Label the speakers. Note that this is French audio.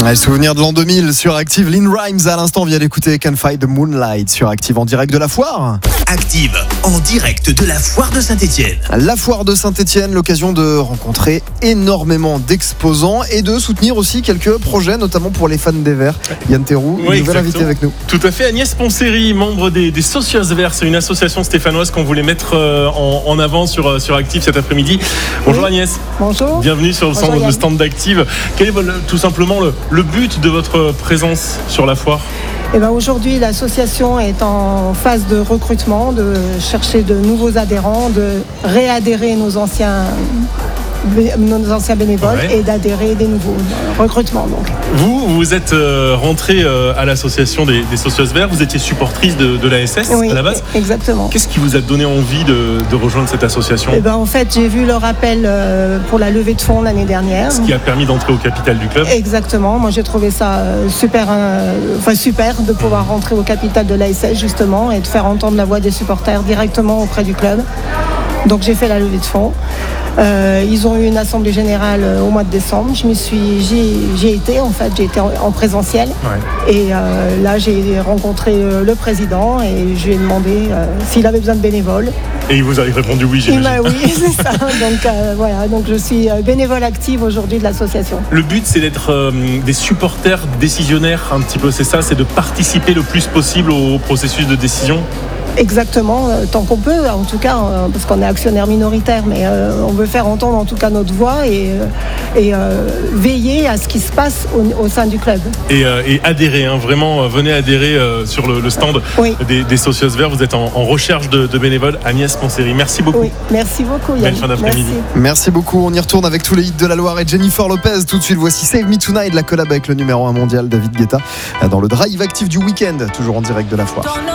Speaker 1: Les souvenirs de l'an 2000 sur Active. Lynn Rhymes à l'instant vient d'écouter Can Fight the Moonlight sur Active en direct de la foire.
Speaker 2: Active en direct de la foire de Saint-Etienne.
Speaker 1: La foire de Saint-Etienne, l'occasion de rencontrer énormément d'exposants et de soutenir aussi quelques projets, notamment pour les fans des Verts. Yann Théroux, une nouvelle invitée avec nous.
Speaker 3: Tout à fait, Agnès Poncery, membre des Socios Verts, c'est une association stéphanoise qu'on voulait mettre en avant sur Active cet après-midi. Bonjour Agnès.
Speaker 4: Bonjour.
Speaker 3: Bienvenue sur le stand d'Active. Quel est tout simplement le but de votre présence sur la foire ?
Speaker 4: Aujourd'hui, l'association est en phase de recrutement, de chercher de nouveaux adhérents, de réadhérer nos anciens bénévoles et d'adhérer des nouveaux recrutements. Donc.
Speaker 3: Vous êtes rentrée à l'association des Socios Verts, vous étiez supportrice de l'ASS à la base.
Speaker 4: Exactement.
Speaker 3: Qu'est-ce qui vous a donné envie de rejoindre cette association ?
Speaker 4: En fait, j'ai vu leur appel pour la levée de fonds l'année dernière.
Speaker 3: Ce qui a permis d'entrer au capital du club.
Speaker 4: Exactement. Moi, j'ai trouvé ça super de pouvoir rentrer au capital de l'ASS justement et de faire entendre la voix des supporters directement auprès du club. Donc, j'ai fait la levée de fonds. Ils ont eu une assemblée générale au mois de décembre. J'y ai été en fait, j'ai été en présentiel. Ouais. Et là, j'ai rencontré le président et je lui ai demandé s'il avait besoin de bénévoles.
Speaker 3: Et il vous a répondu oui, j'imagine.
Speaker 4: Oui, c'est ça. Donc je suis bénévole active aujourd'hui de l'association.
Speaker 3: Le but, c'est d'être des supporters décisionnaires un petit peu, c'est ça, c'est de participer le plus possible au processus de décision.
Speaker 4: Exactement, tant qu'on peut, en tout cas, parce qu'on est actionnaire minoritaire, mais on veut faire entendre en tout cas notre voix et veiller à ce qui se passe au sein du club.
Speaker 3: Et adhérer, vraiment, venez adhérer sur le stand des Socios Verts. Vous êtes en recherche de bénévoles. Agnès Poncery, merci beaucoup.
Speaker 4: Oui, merci beaucoup Yann.
Speaker 3: Belle fin d'après-midi.
Speaker 1: Merci beaucoup, on y retourne avec tous les hits de la Loire et Jennifer Lopez. Tout de suite, voici Save Me Tonight, la collab avec le numéro 1 mondial David Guetta dans le Drive Active du week-end, toujours en direct de la foire.